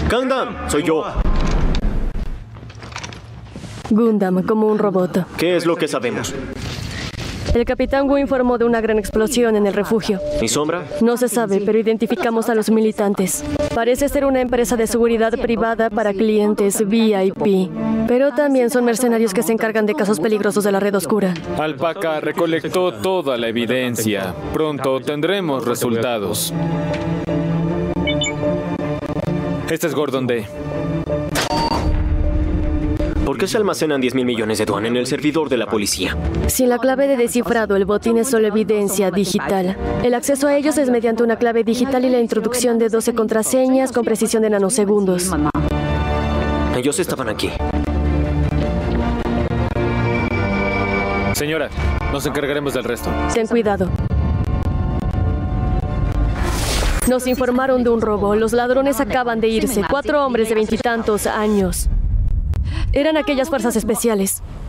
Gundam, soy yo. Gundam, como un robot. ¿Qué es lo que sabemos? El capitán Wu informó de una gran explosión en el refugio. ¿Mi sombra? No se sabe, pero identificamos a los militantes. Parece ser una empresa de seguridad privada para clientes VIP. Pero también son mercenarios que se encargan de casos peligrosos de la red oscura. Alpaca recolectó toda la evidencia. Pronto tendremos resultados. Este es Gordon D. ¿Por qué se almacenan 10.000 millones de yuan en el servidor de la policía? Sin la clave de descifrado, el botín es solo evidencia digital. El acceso a ellos es mediante una clave digital y la introducción de 12 contraseñas con precisión de nanosegundos. Ellos estaban aquí. Señora, nos encargaremos del resto. Ten cuidado. Nos informaron de un robo. Los ladrones acaban de irse. 4 hombres de 20 y tantos años. Eran aquellas fuerzas especiales.